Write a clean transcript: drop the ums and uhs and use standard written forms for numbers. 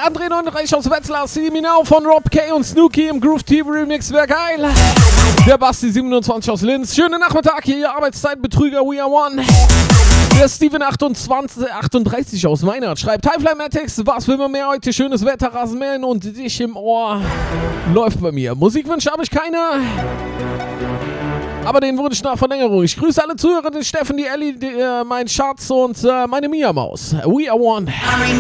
André 39 aus Wetzlar, See Me Now von Rob K. und Snooki im Groove TV Remix, wäre geil. Der Basti 27 aus Linz, schönen Nachmittag hier, ihr Arbeitszeitbetrüger, we are one. Der Steven 38 aus Meinert schreibt, Highfly-Matics, was will man mehr heute? Schönes Wetter, Rasenmähen und dich im Ohr. Läuft bei mir. Musikwünsche habe ich keine. Aber den Wunsch nach Verlängerung. Ich grüße alle Zuhörer, den Steffen, die Ellie, mein Schatz und meine Mia-Maus. We are one. I